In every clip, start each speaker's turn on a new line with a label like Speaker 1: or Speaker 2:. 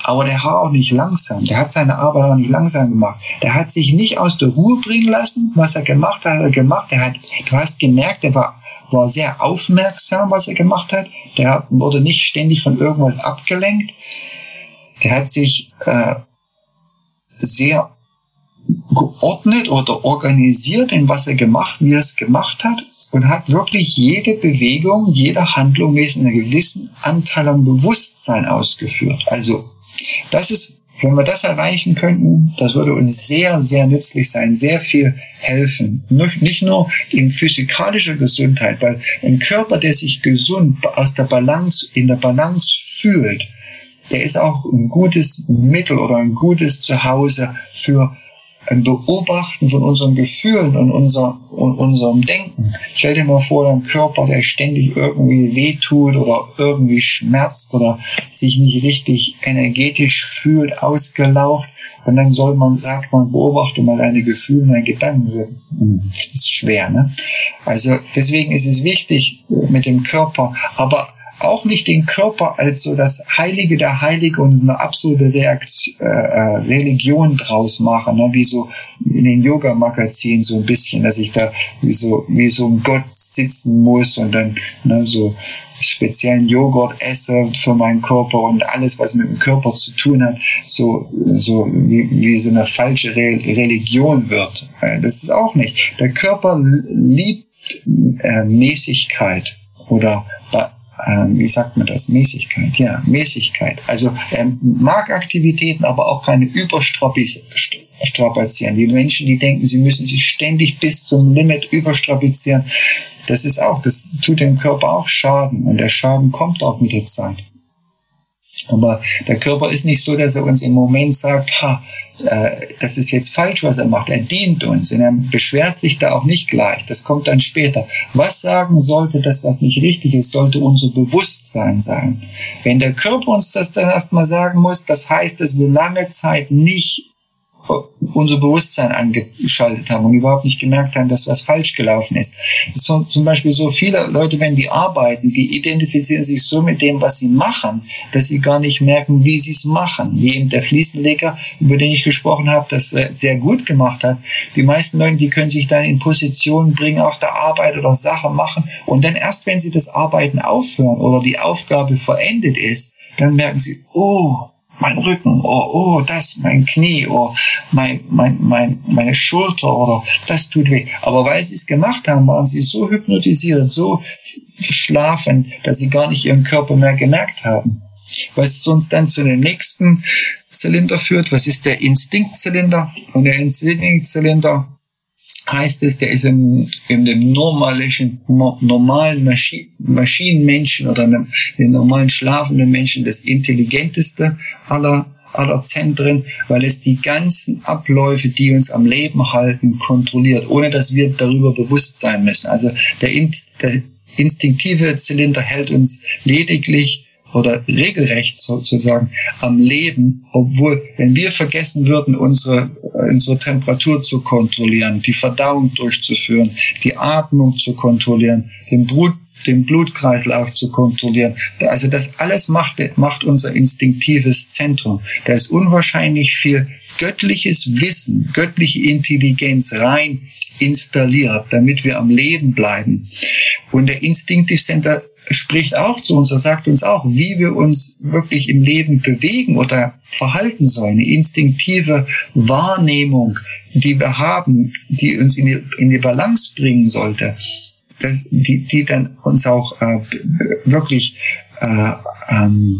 Speaker 1: Aber der war auch nicht langsam. Der hat seine Arbeit auch nicht langsam gemacht. Der hat sich nicht aus der Ruhe bringen lassen. Was er gemacht hat, hat er gemacht. Du hast gemerkt, er war sehr aufmerksam, was er gemacht hat. Der wurde nicht ständig von irgendwas abgelenkt. Der hat sich sehr geordnet oder organisiert in was er gemacht, wie er es gemacht hat, und hat wirklich jede Bewegung, jede Handlung mit einem gewissen Anteil an Bewusstsein ausgeführt. Also das ist, wenn wir das erreichen könnten, das würde uns sehr, sehr nützlich sein, sehr viel helfen. Nicht nur in physikalischer Gesundheit, weil ein Körper, der sich gesund in der Balance fühlt, der ist auch ein gutes Mittel oder ein gutes Zuhause für ein Beobachten von unseren Gefühlen und unserem Denken. Stell dir mal vor, ein Körper, der ständig irgendwie wehtut oder irgendwie schmerzt oder sich nicht richtig energetisch fühlt, ausgelaugt. Und dann sagt man, beobachte mal deine Gefühle und deine Gedanken. Das ist schwer, ne? Also deswegen ist es wichtig mit dem Körper, aber auch nicht den Körper als so das Heilige der Heilige und eine absolute Religion draus machen, ne? Wie so in den Yoga-Magazinen so ein bisschen, dass ich da wie so ein Gott sitzen muss und dann so speziellen Joghurt esse für meinen Körper und alles, was mit dem Körper zu tun hat, so wie so eine falsche Religion wird. Das ist auch nicht. Der Körper liebt Mäßigkeit oder wie sagt man das? Mäßigkeit. Ja, Mäßigkeit. Also er mag Aktivitäten, aber auch keine überstrapazieren. Die Menschen, die denken, sie müssen sich ständig bis zum Limit überstrapazieren, das tut dem Körper auch Schaden. Und der Schaden kommt auch mit der Zeit. Aber der Körper ist nicht so, dass er uns im Moment sagt, das ist jetzt falsch, was er macht. Er dient uns und er beschwert sich da auch nicht gleich. Das kommt dann später. Was sagen sollte, das, was nicht richtig ist, sollte unser Bewusstsein sein. Wenn der Körper uns das dann erstmal sagen muss, das heißt, dass wir lange Zeit nicht unser Bewusstsein angeschaltet haben und überhaupt nicht gemerkt haben, dass was falsch gelaufen ist. So, zum Beispiel so viele Leute, wenn die arbeiten, die identifizieren sich so mit dem, was sie machen, dass sie gar nicht merken, wie sie es machen. Wie eben der Fliesenleger, über den ich gesprochen habe, das sehr gut gemacht hat. Die meisten Leute, die können sich dann in Positionen bringen auf der Arbeit oder Sachen machen und dann erst, wenn sie das Arbeiten aufhören oder die Aufgabe verendet ist, dann merken sie, oh, mein Rücken, mein Knie, meine Schulter oder das tut weh. Aber weil sie es gemacht haben, waren sie so hypnotisiert, so schlafend, dass sie gar nicht ihren Körper mehr gemerkt haben. Was uns dann zu dem nächsten Zylinder führt, was ist der Instinktzylinder? Und der Instinktzylinder heißt es, der ist in dem normalen Maschinenmenschen oder dem normalen schlafenden Menschen das intelligenteste aller Zentren, weil es die ganzen Abläufe, die uns am Leben halten, kontrolliert, ohne dass wir darüber bewusst sein müssen. Also der instinktive Zylinder hält uns lediglich oder regelrecht sozusagen am Leben, obwohl, wenn wir vergessen würden, unsere Temperatur zu kontrollieren, die Verdauung durchzuführen, die Atmung zu kontrollieren, den Blutkreislauf zu kontrollieren. Also das alles macht unser instinktives Zentrum. Da ist unwahrscheinlich viel göttliches Wissen, göttliche Intelligenz rein installiert, damit wir am Leben bleiben. Und der Instinctive Center spricht auch zu uns, er sagt uns auch, wie wir uns wirklich im Leben bewegen oder verhalten sollen. Eine instinktive Wahrnehmung, die wir haben, die uns in die Balance bringen sollte, die dann uns auch wirklich eine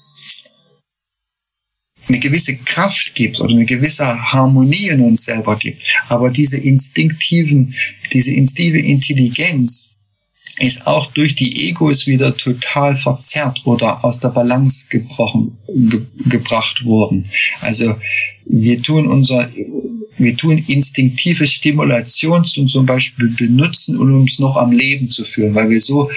Speaker 1: gewisse Kraft gibt oder eine gewisse Harmonie in uns selber gibt. Aber diese instinktive Intelligenz ist auch durch die Egos wieder total verzerrt oder aus der Balance gebracht worden. Also wir tun wir tun instinktive Stimulation zum Beispiel benutzen, um uns noch am Leben zu fühlen, weil wir so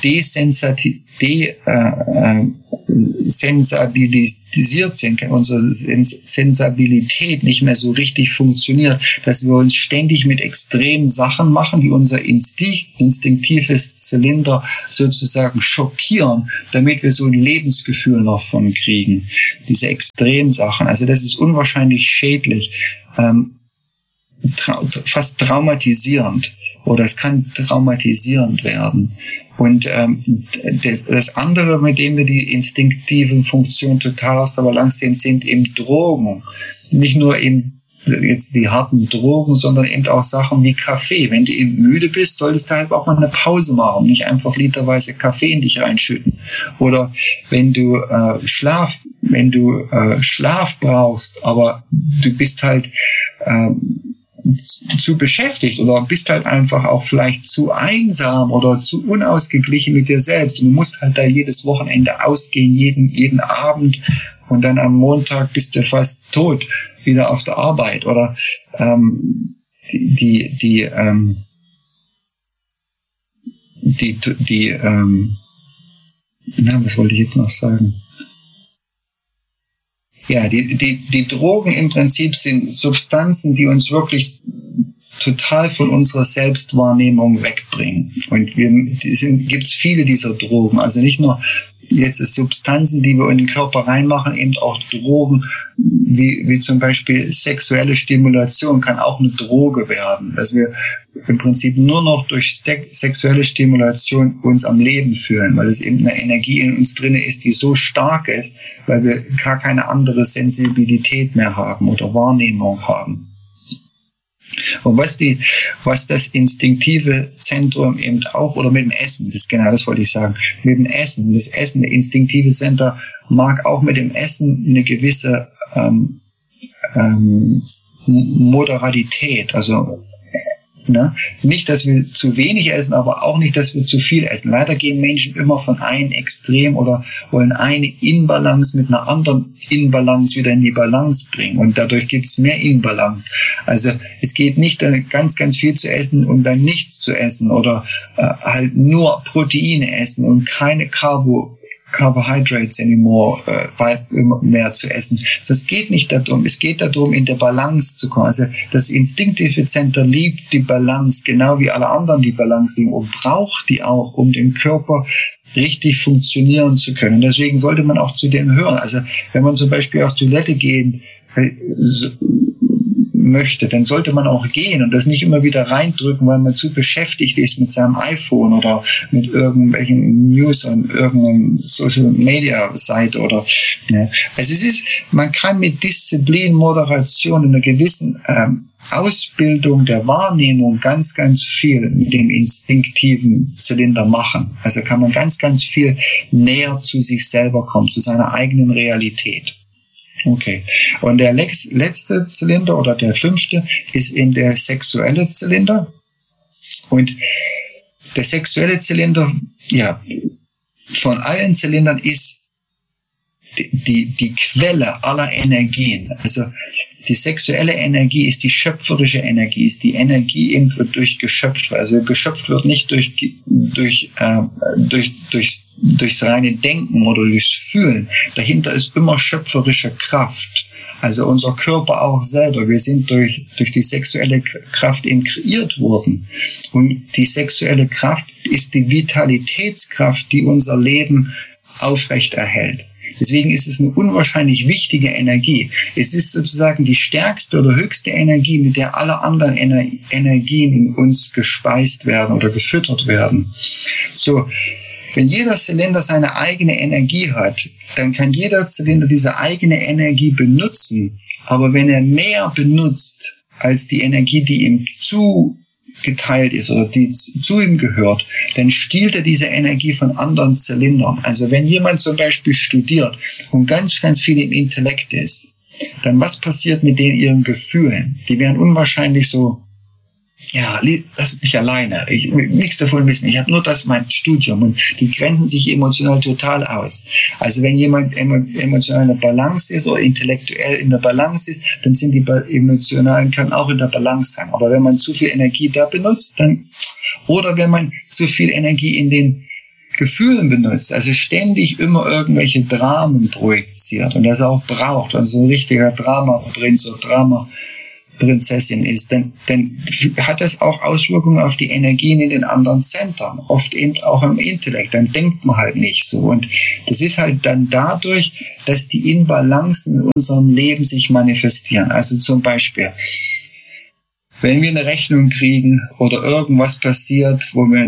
Speaker 1: desensibilisiert sind, unsere Sensibilität nicht mehr so richtig funktioniert, dass wir uns ständig mit extremen Sachen machen, die unser instinktives Zylinder sozusagen schockieren, damit wir so ein Lebensgefühl noch von kriegen. Diese Extremsachen, also das ist unwahrscheinlich schädlich, fast traumatisierend. Oder es kann traumatisierend werden. Und das andere, mit dem wir die instinktiven Funktionen total aus der Balance sehen, sind eben Drogen. Nicht nur eben jetzt die harten Drogen, sondern eben auch Sachen wie Kaffee. Wenn du eben müde bist, solltest du halt auch mal eine Pause machen, nicht einfach literweise Kaffee in dich reinschütten. Oder wenn du Schlaf brauchst, aber du bist halt zu beschäftigt oder bist halt einfach auch vielleicht zu einsam oder zu unausgeglichen mit dir selbst. Und du musst halt da jedes Wochenende ausgehen, jeden Abend, und dann am Montag bist du fast tot wieder auf der Arbeit. Oder was wollte ich jetzt noch sagen? Ja, die Drogen im Prinzip sind Substanzen, die uns wirklich total von unserer Selbstwahrnehmung wegbringen. Und gibt's viele dieser Drogen, also nicht nur jetzt Substanzen, die wir in den Körper reinmachen, eben auch Drogen, wie zum Beispiel sexuelle Stimulation kann auch eine Droge werden, dass wir im Prinzip nur noch durch sexuelle Stimulation uns am Leben fühlen, weil es eben eine Energie in uns drin ist, die so stark ist, weil wir gar keine andere Sensibilität mehr haben oder Wahrnehmung haben. Und was das instinktive Zentrum eben auch, oder mit dem Essen, das wollte ich sagen, mit dem Essen, das instinktive Zentrum mag auch mit dem Essen eine gewisse Moderatität, also nicht, dass wir zu wenig essen, aber auch nicht, dass wir zu viel essen. Leider gehen Menschen immer von einem Extrem oder wollen eine Inbalance mit einer anderen Inbalance wieder in die Balance bringen. Und dadurch gibt es mehr Inbalance. Also es geht nicht, ganz, ganz viel zu essen und dann nichts zu essen oder halt nur Proteine essen und keine Carbohydrates mehr zu essen. So, es geht nicht darum. Es geht darum, in der Balance zu kommen. Also das instinktive Zentrum liebt die Balance, genau wie alle anderen die Balance lieben, und braucht die auch, um den Körper richtig funktionieren zu können. Und deswegen sollte man auch zu dem hören. Also wenn man zum Beispiel auf Toilette gehen möchte, dann sollte man auch gehen und das nicht immer wieder reindrücken, weil man zu beschäftigt ist mit seinem iPhone oder mit irgendwelchen News und irgendeiner Social Media Seite oder Also man kann mit Disziplin, Moderation und einer gewissen Ausbildung der Wahrnehmung ganz, ganz viel mit dem instinktiven Zylinder machen. Also kann man ganz, ganz viel näher zu sich selber kommen, zu seiner eigenen Realität. Okay. Und der letzte Zylinder oder der 5. ist eben der sexuelle Zylinder. Und der sexuelle Zylinder, von allen Zylindern ist die Quelle aller Energien. Also die sexuelle Energie ist die schöpferische Energie, ist die Energie eben wird durchgeschöpft. Also geschöpft wird nicht durchs reine Denken oder durchs Fühlen. Dahinter ist immer schöpferische Kraft. Also unser Körper auch selber. Wir sind durch die sexuelle Kraft eben kreiert worden. Und die sexuelle Kraft ist die Vitalitätskraft, die unser Leben aufrechterhält. Deswegen ist es eine unwahrscheinlich wichtige Energie. Es ist sozusagen die stärkste oder höchste Energie, mit der alle anderen Energien in uns gespeist werden oder gefüttert werden. So, wenn jeder Zylinder seine eigene Energie hat, dann kann jeder Zylinder diese eigene Energie benutzen. Aber wenn er mehr benutzt als die Energie, die ihm zugeteilt ist oder die zu ihm gehört, dann stiehlt er diese Energie von anderen Zylindern. Also wenn jemand zum Beispiel studiert und ganz, ganz viel im Intellekt ist, dann was passiert mit ihren Gefühlen? Die werden unwahrscheinlich so ja, lass mich alleine, ich will nichts davon wissen, ich habe nur das mein Studium, und die grenzen sich emotional total aus. Also wenn jemand emotional in der Balance ist oder intellektuell in der Balance ist, dann sind die emotionalen können auch in der Balance sein. Aber wenn man zu viel Energie da benutzt, dann, oder wenn man zu viel Energie in den Gefühlen benutzt, also ständig immer irgendwelche Dramen projiziert und das auch braucht, und so ein richtiger Drama-Prinz oder Drama-Prinzessin ist, dann hat das auch Auswirkungen auf die Energien in den anderen Zentren, oft eben auch im Intellekt, dann denkt man halt nicht so, und das ist halt dann dadurch, dass die Inbalancen in unserem Leben sich manifestieren. Also zum Beispiel, wenn wir eine Rechnung kriegen oder irgendwas passiert, wo wir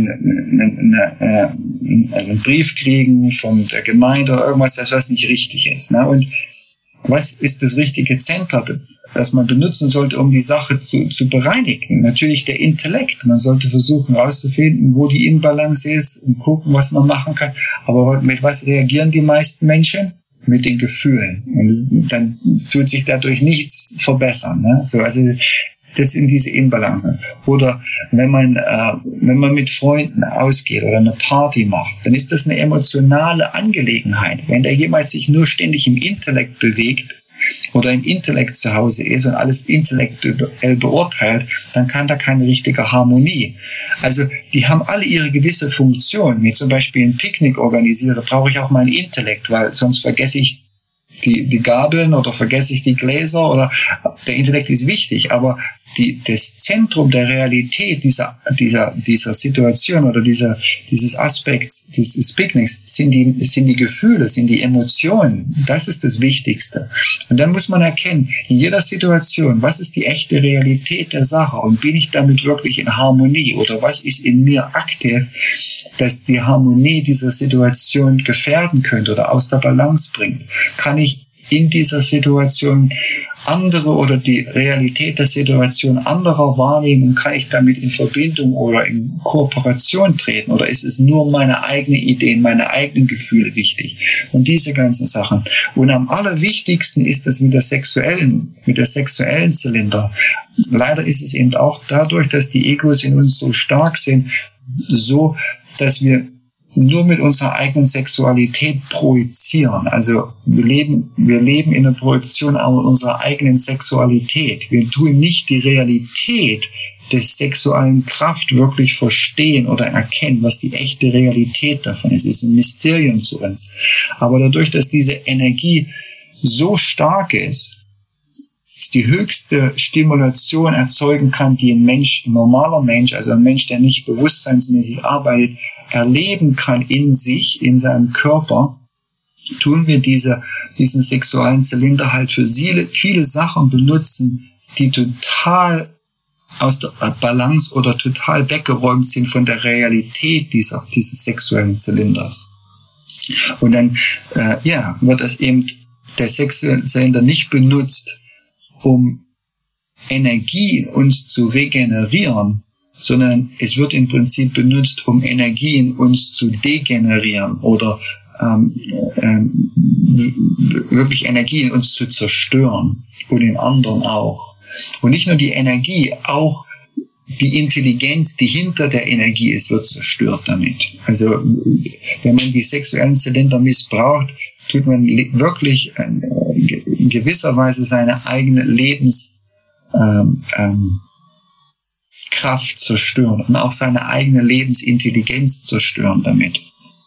Speaker 1: einen Brief kriegen von der Gemeinde oder irgendwas, das was nicht richtig ist. Ne? Und was ist das richtige Zentrum, das man benutzen sollte, um die Sache zu bereinigen? Natürlich der Intellekt. Man sollte versuchen herauszufinden, wo die Inbalance ist und gucken, was man machen kann. Aber mit was reagieren die meisten Menschen? Mit den Gefühlen. Und dann tut sich dadurch nichts verbessern. Ne? So, also das sind diese Inbalancen. Oder wenn man mit Freunden ausgeht oder eine Party macht, dann ist das eine emotionale Angelegenheit. Wenn da jemand sich nur ständig im Intellekt bewegt oder im Intellekt zu Hause ist und alles intellektuell beurteilt, dann kann da keine richtige Harmonie. Also die haben alle ihre gewisse Funktion. Wenn ich zum Beispiel ein Picknick organisiere, brauche ich auch meinen Intellekt, weil sonst vergesse ich die Gabeln oder vergesse ich die Gläser, oder der Intellekt ist wichtig, aber das Zentrum der Realität dieser Situation oder dieses Aspekts dieses Picknicks sind die Gefühle, sind die Emotionen. Das ist das Wichtigste. Und dann muss man erkennen, in jeder Situation, was ist die echte Realität der Sache und bin ich damit wirklich in Harmonie, oder was ist in mir aktiv, das die Harmonie dieser Situation gefährden könnte oder aus der Balance bringt. Kann ich in dieser Situation andere oder die Realität der Situation anderer wahrnehmen, kann ich damit in Verbindung oder in Kooperation treten, oder ist es nur meine eigenen Ideen, meine eigenen Gefühle wichtig? Und diese ganzen Sachen. Und am allerwichtigsten ist es mit der sexuellen Zylinder. Leider ist es eben auch dadurch, dass die Egos in uns so stark sind, so, dass wir nur mit unserer eigenen Sexualität projizieren. Also wir leben in der Projektion unserer eigenen Sexualität. Wir tun nicht die Realität der sexuellen Kraft wirklich verstehen oder erkennen, was die echte Realität davon ist. Es ist ein Mysterium zu uns. Aber dadurch, dass diese Energie so stark ist, die höchste Stimulation erzeugen kann, die ein normaler Mensch, also ein Mensch, der nicht bewusstseinsmäßig arbeitet, erleben kann in sich, in seinem Körper, tun wir diesen sexuellen Zylinder halt für viele Sachen benutzen, die total aus der Balance oder total weggeräumt sind von der Realität dieses sexuellen Zylinders. Und dann wird das eben der sexuelle Zylinder nicht benutzt, um Energie in uns zu regenerieren, sondern es wird im Prinzip benutzt, um Energie in uns zu degenerieren oder wirklich Energie in uns zu zerstören und in anderen auch. Und nicht nur die Energie, auch die Intelligenz, die hinter der Energie ist, wird zerstört damit. Also wenn man die sexuellen Zylinder missbraucht, tut man wirklich in gewisser Weise seine eigene Lebenskraft zerstören und auch seine eigene Lebensintelligenz zerstören damit.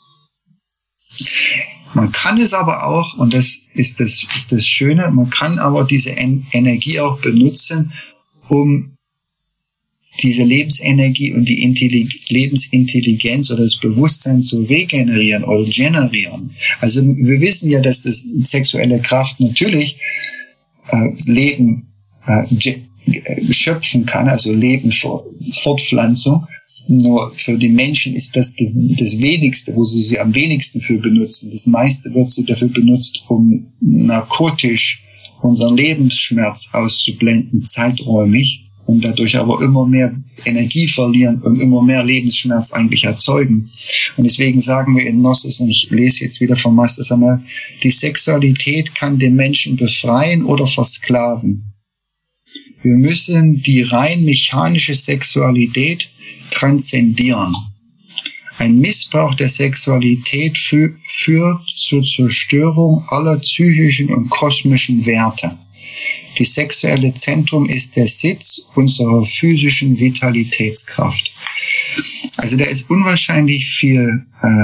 Speaker 1: Man kann es aber auch, und das ist das Schöne, man kann aber diese Energie auch benutzen, um diese Lebensenergie und die Lebensintelligenz oder das Bewusstsein zu regenerieren oder generieren. Also wir wissen ja, dass das sexuelle Kraft natürlich Leben schöpfen kann, also Leben, Fortpflanzung. Nur für die Menschen ist das Wenigste, wo sie am wenigsten für benutzen. Das meiste wird sie dafür benutzt, um narkotisch unseren Lebensschmerz auszublenden, zeiträumig, und dadurch aber immer mehr Energie verlieren und immer mehr Lebensschmerz eigentlich erzeugen. Und deswegen sagen wir in Gnosis, und ich lese jetzt wieder vom Meister Samael, die Sexualität kann den Menschen befreien oder versklaven. Wir müssen die rein mechanische Sexualität transzendieren. Ein Missbrauch der Sexualität führt zur Zerstörung aller psychischen und kosmischen Werte. Das sexuelle Zentrum ist der Sitz unserer physischen Vitalitätskraft. Also da ist unwahrscheinlich viel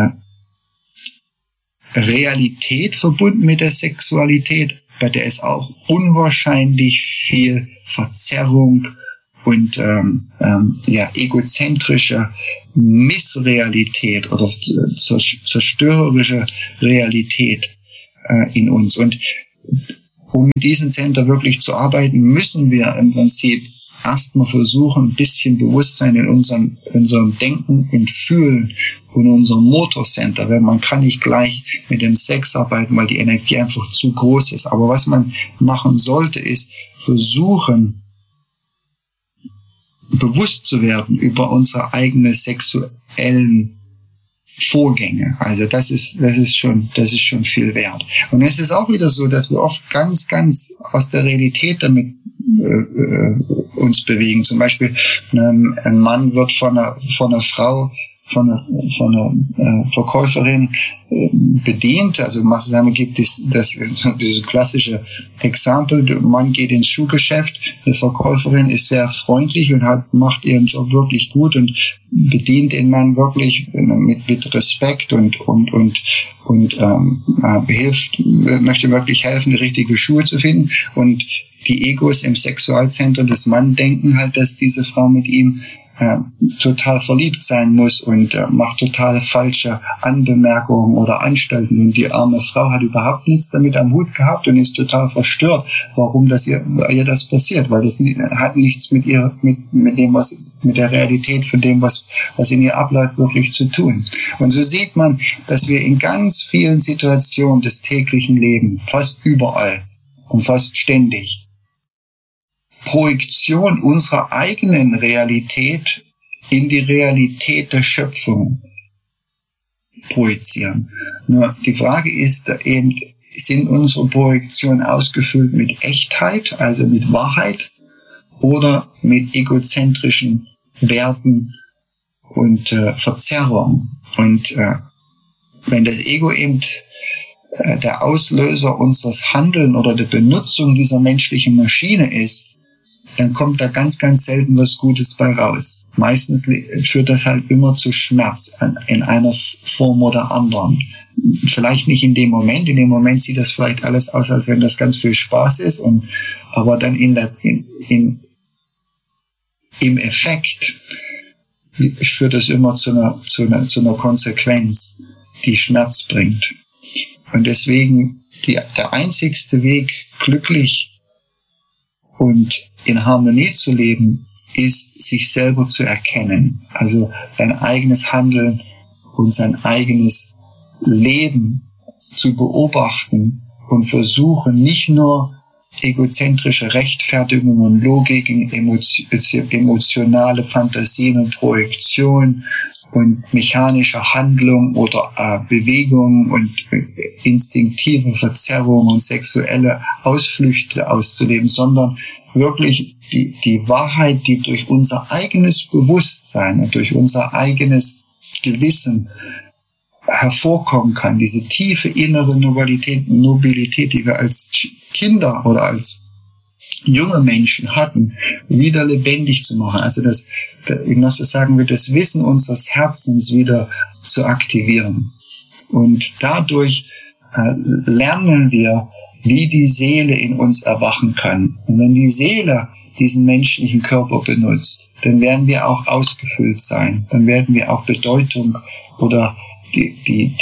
Speaker 1: Realität verbunden mit der Sexualität, aber da ist auch unwahrscheinlich viel Verzerrung und egozentrische Missrealität oder zerstörerische Realität in uns. Und um mit diesem Center wirklich zu arbeiten, müssen wir im Prinzip erstmal versuchen, ein bisschen Bewusstsein in unserem Denken und Fühlen und unserem Motorcenter, weil man kann nicht gleich mit dem Sex arbeiten, weil die Energie einfach zu groß ist. Aber was man machen sollte, ist versuchen, bewusst zu werden über unsere eigenen sexuellen Vorgänge. Also das ist schon viel wert. Und es ist auch wieder so, dass wir oft ganz, ganz aus der Realität damit uns bewegen. Zum Beispiel ein Mann wird von einer Frau, von einer Verkäuferin bedient. Also man gibt dieses klassische Exempel, der Mann geht ins Schuhgeschäft, die Verkäuferin ist sehr freundlich und macht ihren Job wirklich gut und bedient den Mann wirklich mit Respekt und möchte wirklich helfen, die richtige Schuhe zu finden. Und die Egos im Sexualzentrum des Mannes denken halt, dass diese Frau mit ihm total verliebt sein muss und macht total falsche Anbemerkungen oder Anstalten. Und die arme Frau hat überhaupt nichts damit am Hut gehabt und ist total verstört, warum ihr das passiert, weil das hat nichts mit der Realität von dem, was in ihr abläuft, wirklich zu tun. Und so sieht man, dass wir in ganz vielen Situationen des täglichen Lebens, fast überall und fast ständig, Projektion unserer eigenen Realität in die Realität der Schöpfung projizieren. Nur die Frage ist eben, sind unsere Projektionen ausgefüllt mit Echtheit, also mit Wahrheit, oder mit egozentrischen Werten und Verzerrung? Und wenn das Ego eben der Auslöser unseres Handelns oder der Benutzung dieser menschlichen Maschine ist, dann kommt da ganz, ganz selten was Gutes bei raus. Meistens führt das halt immer zu Schmerz in einer Form oder anderen. Vielleicht nicht in dem Moment. In dem Moment sieht das vielleicht alles aus, als wenn das ganz viel Spaß ist. Aber dann im Effekt führt das immer zu einer Konsequenz, die Schmerz bringt. Und deswegen der einzigste Weg, glücklich und in Harmonie zu leben, ist, sich selber zu erkennen. Also sein eigenes Handeln und sein eigenes Leben zu beobachten und versuchen, nicht nur egozentrische Rechtfertigungen und Logiken, emotionale Fantasien und Projektionen und mechanische Handlung oder Bewegungen und instinktive Verzerrungen und sexuelle Ausflüchte auszuleben, sondern wirklich die Wahrheit, die durch unser eigenes Bewusstsein und durch unser eigenes Gewissen hervorkommen kann, diese tiefe innere Nobilität, die wir als Kinder oder als junge Menschen hatten, wieder lebendig zu machen. Also der Genosse sagen wir, das Wissen unseres Herzens wieder zu aktivieren. Und dadurch lernen wir, wie die Seele in uns erwachen kann. Und wenn die Seele diesen menschlichen Körper benutzt, dann werden wir auch ausgefüllt sein. Dann werden wir auch Bedeutung oder die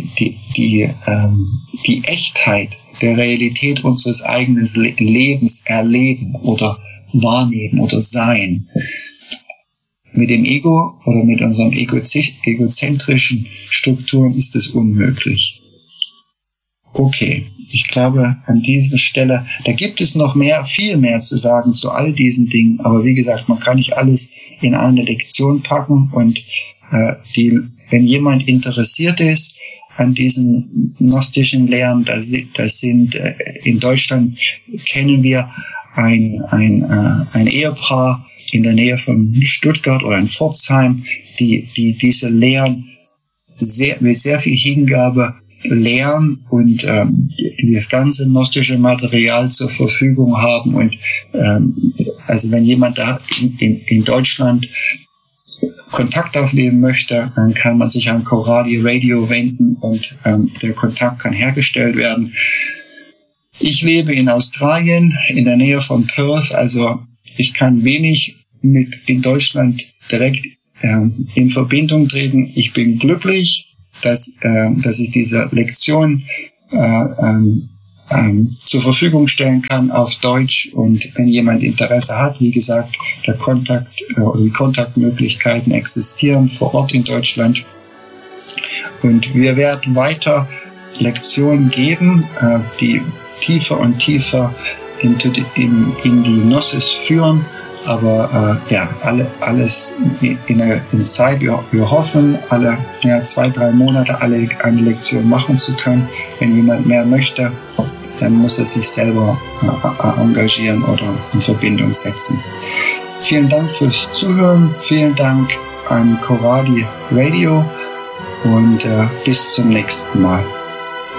Speaker 1: Echtheit der Realität unseres eigenen Lebens erleben oder wahrnehmen oder sein. Mit dem Ego oder mit unseren egozentrischen Strukturen ist es unmöglich. Okay, ich glaube, an dieser Stelle, da gibt es noch viel mehr zu sagen zu all diesen Dingen, aber wie gesagt, man kann nicht alles in eine Lektion packen und wenn jemand interessiert ist an diesen gnostischen Lehren, da sind in Deutschland kennen wir ein Ehepaar in der Nähe von Stuttgart oder in Pforzheim, die diese Lehren mit sehr viel Hingabe lehren und das ganze gnostische Material zur Verfügung haben. Und also wenn jemand da in Deutschland Kontakt aufnehmen möchte, dann kann man sich an Coradi Radio wenden und der Kontakt kann hergestellt werden. Ich lebe in Australien, in der Nähe von Perth, also ich kann wenig in Deutschland direkt in Verbindung treten. Ich bin glücklich, dass ich diese Lektion zur Verfügung stellen kann auf Deutsch, und wenn jemand Interesse hat, wie gesagt, der Kontakt oder die Kontaktmöglichkeiten existieren vor Ort in Deutschland, und wir werden weiter Lektionen geben, die tiefer und tiefer in die Gnosis führen, aber alles in Zeit. Wir hoffen, alle 2-3 Monate eine Lektion machen zu können. Wenn jemand mehr möchte, dann muss er sich selber engagieren oder in Verbindung setzen. Vielen Dank fürs Zuhören. Vielen Dank an Coradi Radio und bis zum nächsten Mal.